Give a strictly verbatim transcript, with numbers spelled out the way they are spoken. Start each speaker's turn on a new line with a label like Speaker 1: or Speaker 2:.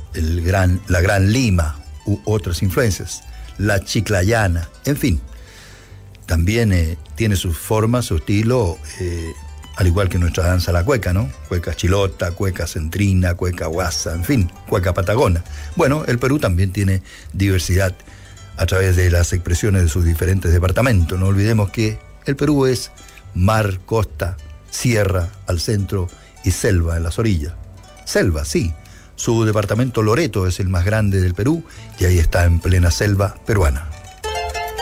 Speaker 1: el gran, la Gran Lima u otras influencias, la chiclayana, en fin. También eh, tiene su forma, su estilo, eh, al igual que nuestra danza la cueca, ¿no? Cueca chilota, cueca centrina, cueca guasa, en fin, cueca patagona. Bueno, el Perú también tiene diversidad a través de las expresiones de sus diferentes departamentos. No olvidemos que el Perú es mar, costa, sierra al centro y selva en las orillas. Selva, sí. Su departamento Loreto es el más grande del Perú y ahí está en plena selva peruana.